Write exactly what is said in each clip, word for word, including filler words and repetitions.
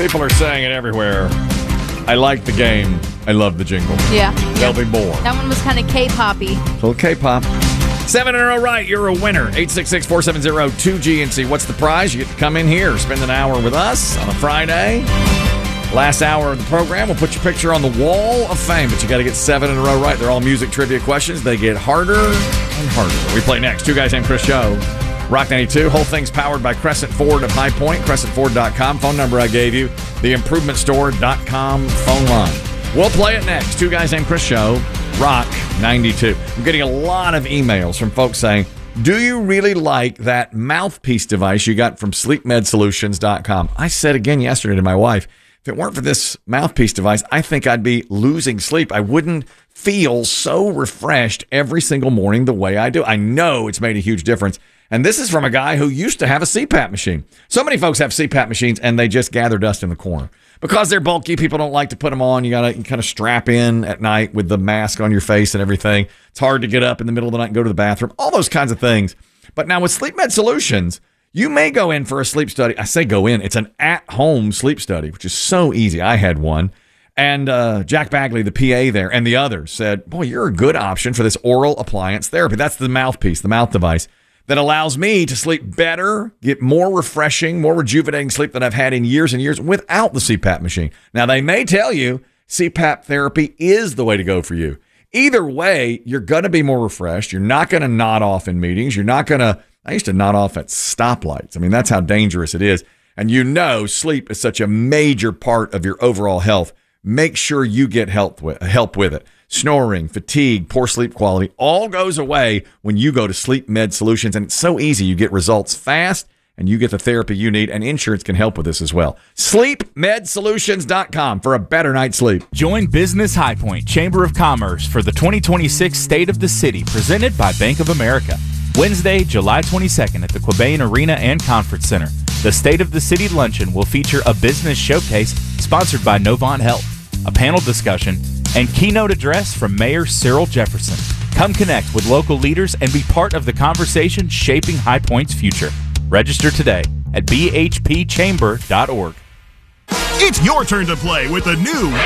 People are saying it everywhere. I like the game. I love the jingle. Yeah. There'll yeah. be more. That one was kind of K-poppy. A little K-pop. Seven in a row right. You're a winner. eight six six, four seven zero, two G N C. What's the prize? You get to come in here, spend an hour with us on a Friday. Last hour of the program, we'll put your picture on the wall of fame, but you got to get seven in a row right. They're all music trivia questions. They get harder and harder. We play next. Two Guys Named Chris Show. Rock ninety-two. Whole thing's powered by Crescent Ford of High Point. Crescent Ford dot com. Phone number I gave you. The Improvement Store dot com phone line. We'll play it next. Two Guys Named Chris Show. Rock ninety-two. I'm getting a lot of emails from folks saying, do you really like that mouthpiece device you got from Sleep Med Solutions dot com? I said again yesterday to my wife, if it weren't for this mouthpiece device, I think I'd be losing sleep. I wouldn't feel so refreshed every single morning the way I do. I know it's made a huge difference. And this is from a guy who used to have a C PAP machine. So many folks have C PAP machines and they just gather dust in the corner. Because they're bulky, people don't like to put them on. You got to kind of strap in at night with the mask on your face and everything. It's hard to get up in the middle of the night and go to the bathroom. All those kinds of things. But now with Sleep Med Solutions, you may go in for a sleep study. I say go in. It's an at-home sleep study, which is so easy. I had one. And uh, Jack Bagley, the P A there, and the others said, boy, you're a good option for this oral appliance therapy. That's the mouthpiece, the mouth device, that allows me to sleep better, get more refreshing, more rejuvenating sleep than I've had in years and years without the C PAP machine. Now, they may tell you C PAP therapy is the way to go for you. Either way, you're going to be more refreshed. You're not going to nod off in meetings. You're not going to... I used to nod off at stoplights. I mean, that's how dangerous it is. And you know sleep is such a major part of your overall health. Make sure you get help with, help with it. Snoring, fatigue, poor sleep quality, all goes away when you go to Sleep Med Solutions. And it's so easy. You get results fast, and you get the therapy you need, and insurance can help with this as well. Sleep Med Solutions dot com for a better night's sleep. Join Business High Point Chamber of Commerce for the twenty twenty-six State of the City, presented by Bank of America. Wednesday, July twenty-second at the Quabain Arena and Conference Center. The State of the City Luncheon will feature a business showcase sponsored by Novant Health, a panel discussion, and keynote address from Mayor Cyril Jefferson. Come connect with local leaders and be part of the conversation shaping High Point's future. Register today at b h p chamber dot org. It's your turn to play with the new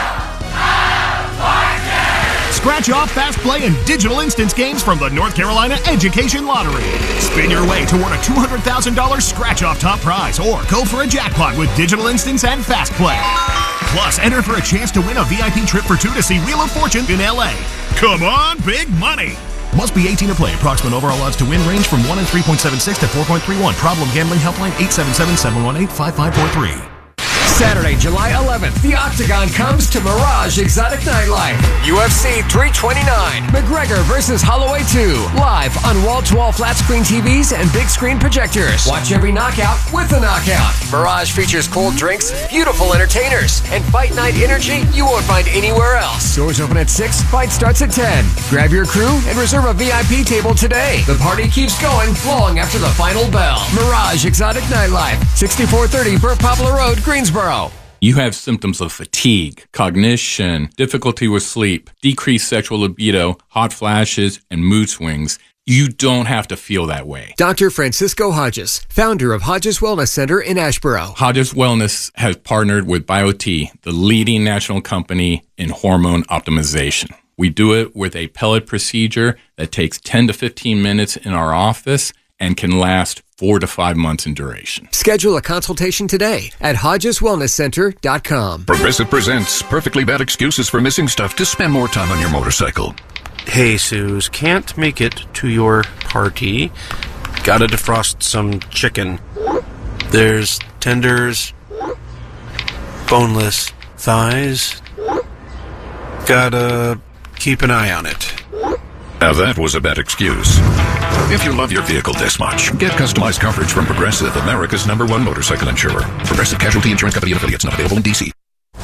Scratch Off, Fast Play, and Digital Instance games from the North Carolina Education Lottery. Spin your way toward a two hundred thousand dollars Scratch Off top prize, or go for a jackpot with Digital Instance and Fast Play. Plus, enter for a chance to win a V I P trip for two to see Wheel of Fortune in L A. Come on, big money! Must be eighteen to play. Approximate overall odds to win range from one in three point seven six to four point three one. Problem gambling helpline eight seven seven, seven one eight, five five four three. Saturday, July eleventh, the Octagon comes to Mirage Exotic Nightlife. U F C three twenty-nine, McGregor versus Holloway two, live on wall-to-wall flat-screen T Vs and big-screen projectors. Watch every knockout with a knockout. Mirage features cold drinks, beautiful entertainers, and fight night energy you won't find anywhere else. Doors open at six, fight starts at ten. Grab your crew and reserve a V I P table today. The party keeps going long after the final bell. Mirage Exotic Nightlife, sixty-four thirty Burt Poplar Road, Greensboro. You have symptoms of fatigue, cognition, difficulty with sleep, decreased sexual libido, hot flashes, and mood swings. You don't have to feel that way. Doctor Francisco Hodges, founder of Hodges Wellness Center in Asheboro. Hodges Wellness has partnered with BioT, the leading national company in hormone optimization. We do it with a pellet procedure that takes ten to fifteen minutes in our office and can last four to five months in duration. Schedule a consultation today at hodges wellness center dot com. Progressive presents Perfectly Bad Excuses for Missing Stuff to Spend More Time on Your Motorcycle. Hey, Suze, can't make it to your party. Gotta defrost some chicken. There's tenders, boneless thighs. Gotta keep an eye on it. Now that was a bad excuse. If you love your vehicle this much, get customized coverage from Progressive, America's number one motorcycle insurer. Progressive Casualty Insurance Company and affiliates, not available in D C.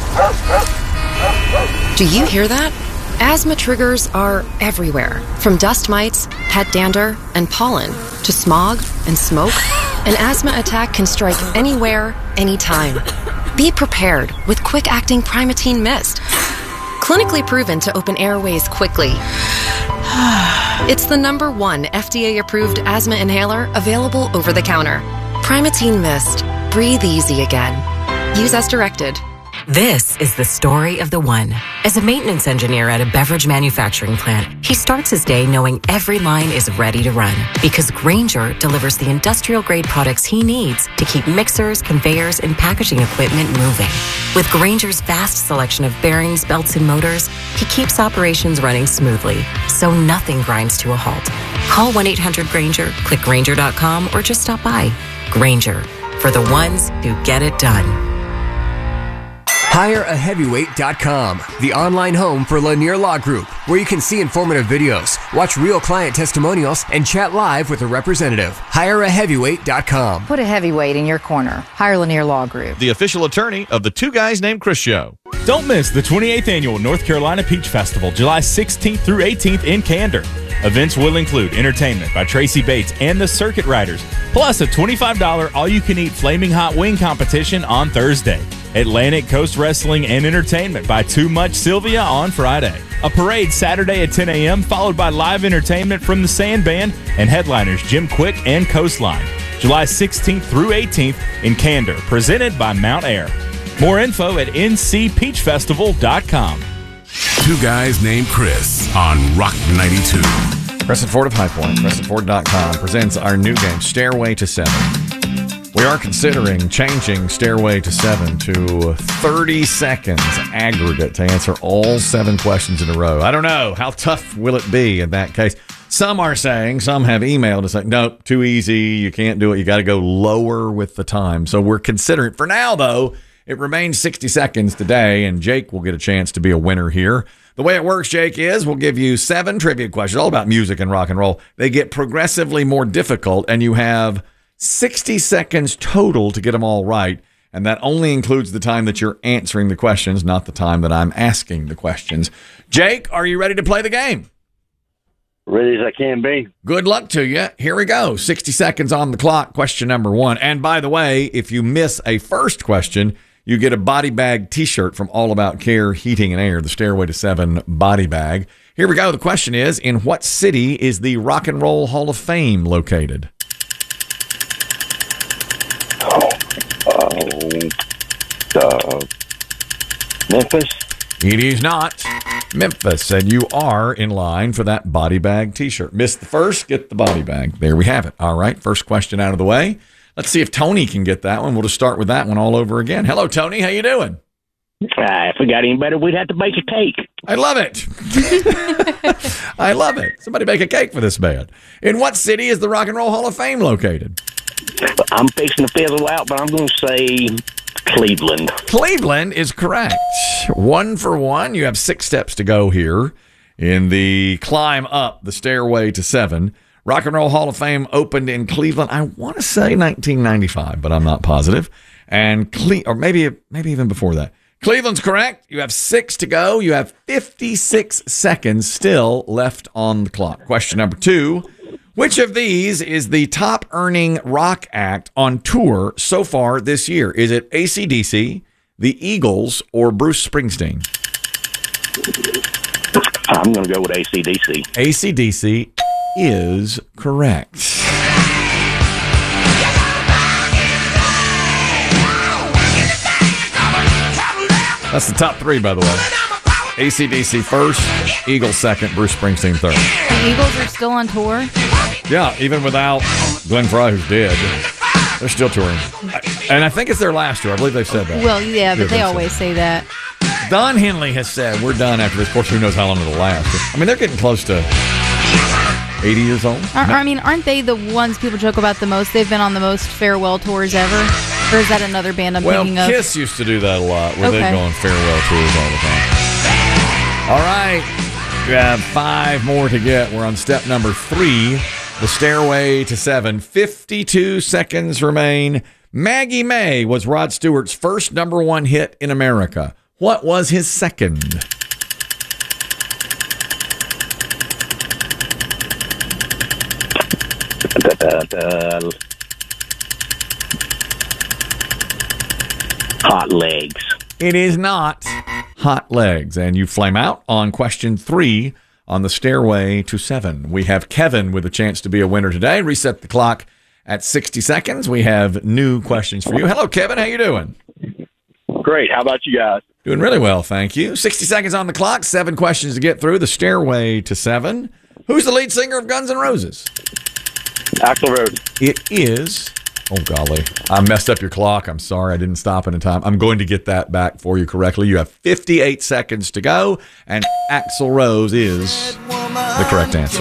Do you hear that? Asthma triggers are everywhere. From dust mites, pet dander, and pollen, to smog and smoke, an asthma attack can strike anywhere, anytime. Be prepared with quick-acting Primatene Mist. Clinically proven to open airways quickly. It's the number one F D A-approved asthma inhaler available over the counter. Primatene Mist. Breathe easy again. Use as directed. This is the story of the one. As a maintenance engineer at a beverage manufacturing plant, he starts his day knowing every line is ready to run because Grainger delivers the industrial-grade products he needs to keep mixers, conveyors, and packaging equipment moving. With Grainger's vast selection of bearings, belts, and motors, he keeps operations running smoothly, so nothing grinds to a halt. Call one eight hundred Grainger, click Grainger dot com, or just stop by. Grainger, for the ones who get it done. hire a heavyweight dot com, the online home for Lanier Law Group, where you can see informative videos, watch real client testimonials, and chat live with a representative. hire a heavyweight dot com. Put a heavyweight in your corner. Hire Lanier Law Group. The official attorney of the Two Guys Named Chris show. Don't miss the twenty-eighth Annual North Carolina Peach Festival, July sixteenth through eighteenth in Candor. Events will include entertainment by Tracy Bates and the Circuit Riders, plus a twenty-five dollars all-you-can-eat Flaming Hot Wing competition on Thursday. Atlantic Coast Wrestling and Entertainment by Too Much Sylvia on Friday. A parade Saturday at ten a.m., followed by live entertainment from the Sand Band and headliners Jim Quick and Coastline. July sixteenth through eighteenth in Candor, presented by Mount Air. More info at n c peach festival dot com. Two Guys Named Chris on Rock ninety-two. Crescent Ford of High Point, crescent ford dot com presents our new game, Stairway to Seven. We are considering changing Stairway to Seven to thirty seconds aggregate to answer all seven questions in a row. I don't know. How tough will it be in that case? Some are saying, some have emailed to say, nope, too easy. You can't do it. You got to go lower with the time. So we're considering. For now, though, it remains sixty seconds today, and Jake will get a chance to be a winner here. The way it works, Jake, is we'll give you seven trivia questions, all about music and rock and roll. They get progressively more difficult, and you have sixty seconds total to get them all right, and that only includes the time that you're answering the questions, not the time that I'm asking the questions. Jake, are you ready to play the game? Ready as I can be. Good luck to you. Here we go. sixty seconds on the clock. Question number one. And by the way, if you miss a first question, you get a body bag t-shirt from All About Care Heating and Air, the Stairway to Seven body bag. Here we go. The question is, in what city is the Rock and Roll Hall of Fame located? Uh, Memphis? It is not Memphis, and you are in line for that body bag t-shirt. Missed the first, get the body bag. There we have it. All right, first question out of the way. Let's see if Tony can get that one. We'll just start with that one all over again. Hello, Tony. How you doing? Uh, if we got any better, we'd have to bake a cake. I love it. I love it. Somebody bake a cake for this man. In what city is the Rock and Roll Hall of Fame located? I'm fixing to fizzle out, but I'm going to say Cleveland. Cleveland is correct. One for one. You have six steps to go here in the climb up the Stairway to Seven. Rock and Roll Hall of Fame opened in Cleveland, I want to say nineteen ninety-five, but I'm not positive. And Cle- or maybe maybe even before that. Cleveland's correct. You have six to go. You have fifty-six seconds still left on the clock. Question number two. Which of these is the top earning rock act on tour so far this year? Is it A C D C, the Eagles, or Bruce Springsteen? I'm going to go with A C D C. A C D C is correct. That's the top three, by the way. A C D C first, Eagles second, Bruce Springsteen third. The Eagles are still on tour? Yeah, even without Glenn Frey, who's dead. They're still touring. And I think it's their last tour. I believe they've said that. Well, yeah, but they always say that. Don Henley has said, we're done after this. Of course, who knows how long it'll last. I mean, they're getting close to eighty years old. Are, I mean, aren't they the ones people joke about the most? They've been on the most farewell tours ever? Or is that another band I'm well, thinking of? Well, Kiss used to do that a lot, where okay. they'd go on farewell tours all the time. All right. We have five more to get. We're on step number three, the Stairway to Seven. fifty-two seconds remain. Maggie May was Rod Stewart's first number one hit in America. What was his second? Hot Legs. It is not Hot Legs. And you flame out on question three on the Stairway to Seven. We have Kevin with a chance to be a winner today. Reset the clock at sixty seconds. We have new questions for you. Hello, Kevin. How you doing? great. How about you guys? Doing really well, thank you. sixty seconds on the clock, seven questions to get through. The Stairway to Seven. Who's the lead singer of Guns N' Roses? Axl Rose. It is. Oh, golly. I messed up your clock. I'm sorry. I didn't stop in time. I'm going to get that back for you correctly. You have fifty-eight seconds to go, and Axl Rose is the correct answer.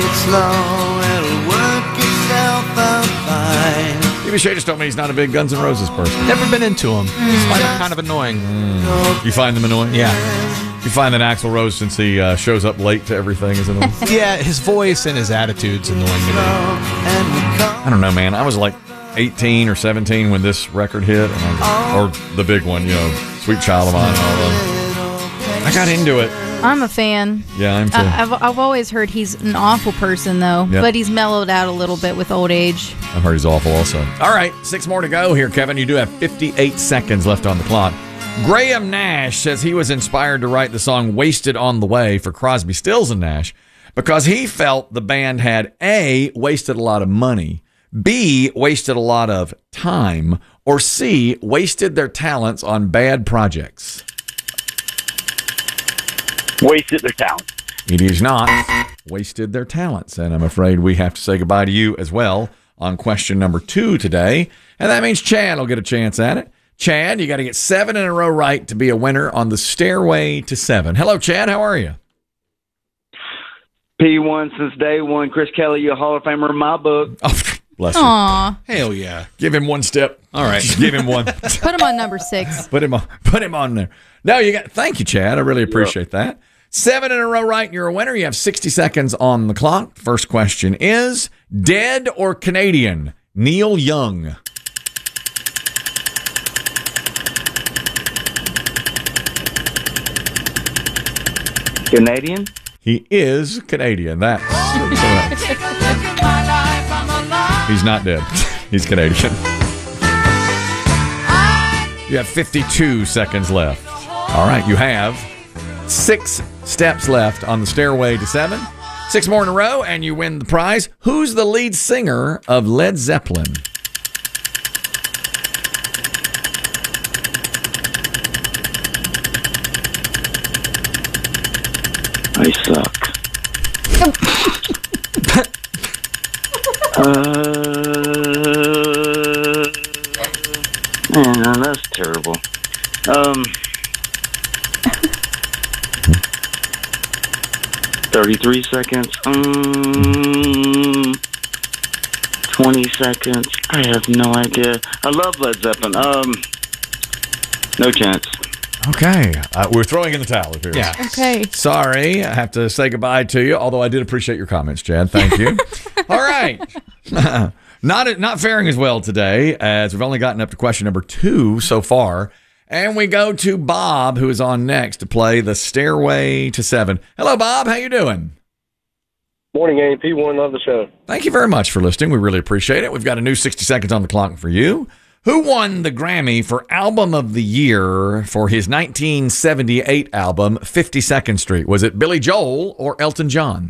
B B Shea just told me he's not a big Guns N' Roses person. Never been into them. Mm. Find them kind of annoying. Mm. You find them annoying? Yeah. You find that Axl Rose, since he uh, shows up late to everything, is annoying? Yeah, his voice and his attitude's annoying to me. I don't know, man. I was like eighteen or seventeen when this record hit, and I, or the big one, you know, Sweet Child of Mine and all that. I got into it. I'm a fan. Yeah, I'm too. I, I've, I've always heard he's an awful person, though, yep. but he's mellowed out a little bit with old age. I've heard he's awful also. All right, six more to go here, Kevin. You do have fifty-eight seconds left on the clock. Graham Nash says he was inspired to write the song Wasted on the Way for Crosby, Stills and Nash because he felt the band had A, wasted a lot of money, B, wasted a lot of time, or C, wasted their talents on bad projects. Wasted their talents. It is not wasted their talents, and I'm afraid we have to say goodbye to you as well on question number two today, and that means Chad will get a chance at it. Chad, you got to get seven in a row right to be a winner on the Stairway to Seven. Hello, Chad. How are you? P one since day one. Chris Kelly, you a Hall of Famer in my book. Oh, bless you. Aw. Hell yeah. Give him one step. All right. Just give him one. Put him on number six. Put him on. Put him on there. No, you got. Thank you, Chad. I really appreciate that. Seven in a row right, and you're a winner. You have sixty seconds on the clock. First question is: dead or Canadian? Neil Young. Canadian? He is Canadian. That's correct. He's not dead. He's Canadian. You have fifty-two seconds left. All right, you have six steps left on the Stairway to Seven. Six more in a row, and you win the prize. Who's the lead singer of Led Zeppelin? I suck. uh, man, that's terrible. Um, thirty-three seconds. Um, twenty seconds. I have no idea. I love Led Zeppelin. Um, no chance. Okay. Uh, we're throwing in the towel here. Yeah. Okay. Sorry. I have to say goodbye to you, although I did appreciate your comments, Chad. Thank you. All right. not, not faring as well today, as we've only gotten up to question number two so far. And we go to Bob, who is on next to play the Stairway to Seven. Hello, Bob. How you doing? Morning, A P one. Love the show. Thank you very much for listening. We really appreciate it. We've got a new sixty seconds on the clock for you. Who won the Grammy for Album of the Year for his nineteen seventy-eight album, fifty-second Street? Was it Billy Joel or Elton John?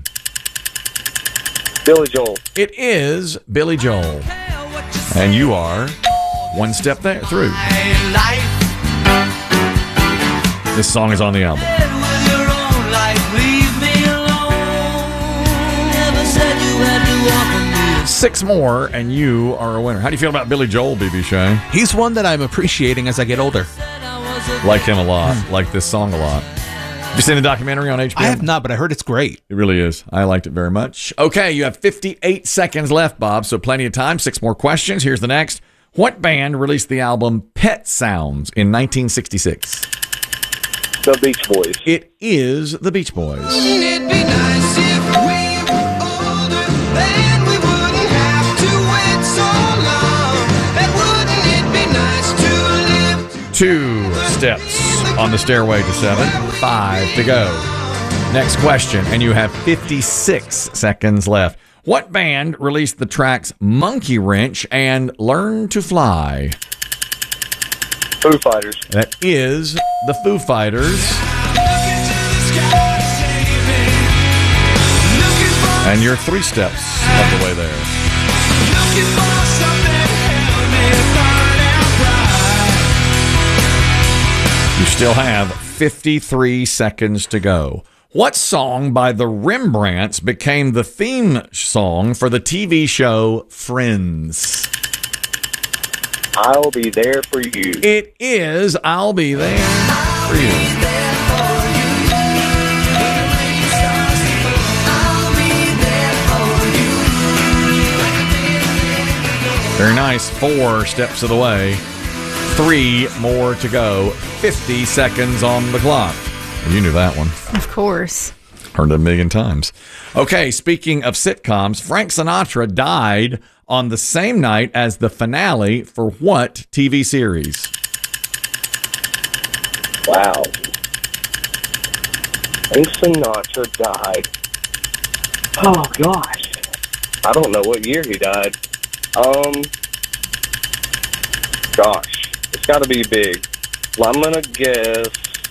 Billy Joel. It is Billy Joel. And you are one step there through. This song is on the album. Six more, and you are a winner. How do you feel about Billy Joel, B B Shea? He's one that I'm appreciating as I get older. Like him a lot. Like this song a lot. Have you seen the documentary on H B O? I have not, but I heard it's great. It really is. I liked it very much. Okay, you have fifty-eight seconds left, Bob, so plenty of time. Six more questions. Here's the next. What band released the album Pet Sounds in nineteen sixty-six? The Beach Boys. It is the Beach Boys. It'd be nice if we were older, then we wouldn't have to wait so long. And wouldn't it be nice to live? Two steps on the Stairway to Seven. Five to go. Next question, and you have fifty-six seconds left. What band released the tracks Monkey Wrench and Learn to Fly? Foo Fighters. That is the Foo Fighters. And you're three steps of the way there. You still have fifty-three seconds to go. What song by the Rembrandts became the theme song for the T V show Friends? I'll be there for you. It is I'll Be There for You. Very nice. Four steps of the way. Three more to go. fifty seconds on the clock. You knew that one. Of course. Heard it a million times. Okay, speaking of sitcoms, Frank Sinatra died on the same night as the finale for what T V series? Wow. Frank Sinatra died. Oh, gosh. I don't know what year he died. Um, gosh. It's got to be big. Well, I'm going to guess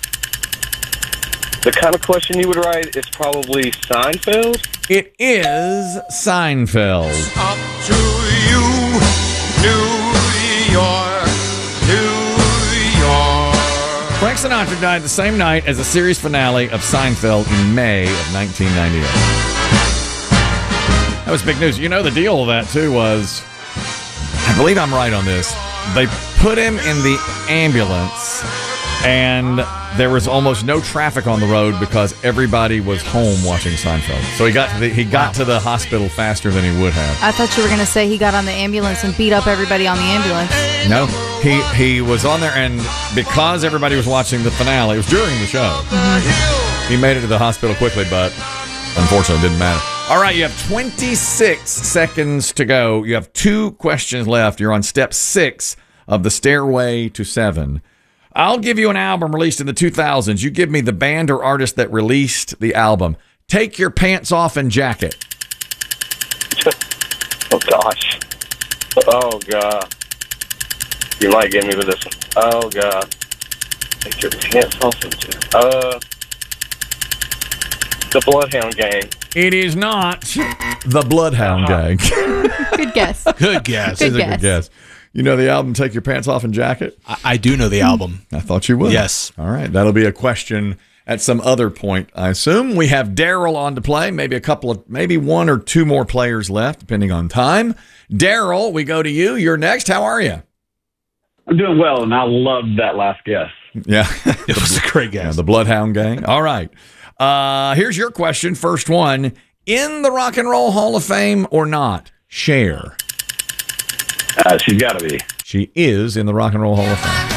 the kind of question you would write is probably Seinfeld. It is Seinfeld. Up to you, New York, New York. Frank Sinatra died the same night as the series finale of Seinfeld in May of nineteen ninety-eight. That was big news. You know, the deal of that, too, was, I believe I'm right on this, they put him in the ambulance, and there was almost no traffic on the road because everybody was home watching Seinfeld. So he got to the, he got to the hospital faster than he would have. I thought you were going to say he got on the ambulance and beat up everybody on the ambulance. No, he he was on there, and because everybody was watching the finale, it was during the show. Mm-hmm. He made it to the hospital quickly, but unfortunately, it didn't matter. All right, you have twenty-six seconds to go. You have two questions left. You're on step six of the Stairway to Seven. I'll give you an album released in the two thousands. You give me the band or artist that released the album. Take Your Pants Off and Jacket. Oh, gosh. Oh, God. You might get me with this one. Oh, God. Take your pants off and jacket. Uh, the Bloodhound Gang. It is not the Bloodhound Uh-huh. Gang. Good guess. Good guess. Good It's a guess. good guess. You know the album Take Your Pants Off and Jacket? I, I do know the album. I thought you would. Yes. All right. That'll be a question at some other point, I assume. We have Daryl on to play. Maybe a couple of, maybe one or two more players left, depending on time. Daryl, we go to you. You're next. How are you? I'm doing well, and I loved that last guess. Yeah. It was a great Yeah, guess. the Bloodhound Gang. All right. Uh, here's your question. First one. In the Rock and Roll Hall of Fame or not? Cher. Uh, she's got to be. She is in the Rock and Roll Hall of Fame.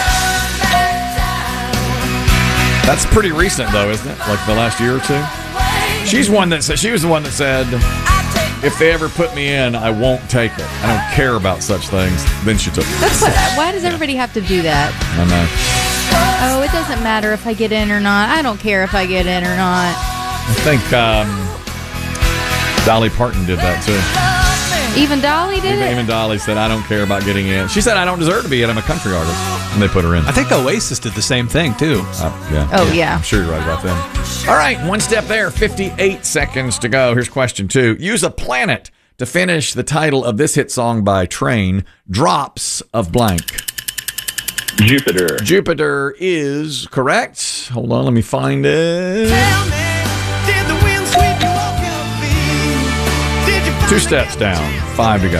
That's pretty recent, though, isn't it? Like the last year or two. She's one that said she was the one that said, "If they ever put me in, I won't take it. I don't care about such things." Then she took it. That's what. Why does everybody have to do that? I know. Oh, it doesn't matter if I get in or not. I don't care if I get in or not. I think um, Dolly Parton did that too. Even Dolly did Even, it? even Dolly said, "I don't care about getting in." She said, "I don't deserve to be in. I'm a country artist," and they put her in. I think Oasis did the same thing, too. Uh, yeah. Oh, yeah. I'm sure you're right about them. All right, one step there. fifty-eight seconds to go. Here's question two. Use a planet to finish the title of this hit song by Train, Drops of Blank. Jupiter. Jupiter is correct. Hold on, let me find it. Two steps down, five to go.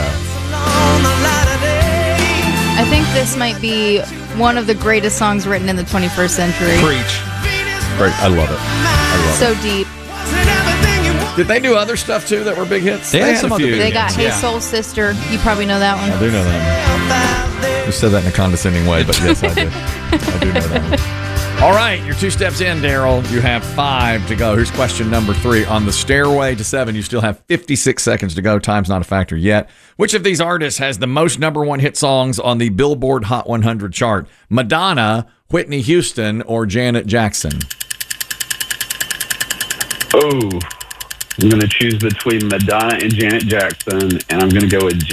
I think this might be one of the greatest songs written in the twenty-first century. Preach. Great, I love it. I love So deep. it. Did they do other stuff too that were big hits? They had had some a other few. big They got Hey yeah. Soul Sister. You probably know that one. I do know that. You said that in a condescending way, but yes, I do. I do know that one. All right, you're two steps in, Daryl. You have five to go. Here's question number three. On the Stairway to Seven, you still have fifty-six seconds to go. Time's not a factor yet. Which of these artists has the most number one hit songs on the Billboard Hot one hundred chart? Madonna, Whitney Houston, or Janet Jackson? Oh, I'm going to choose between Madonna and Janet Jackson, and I'm going to go with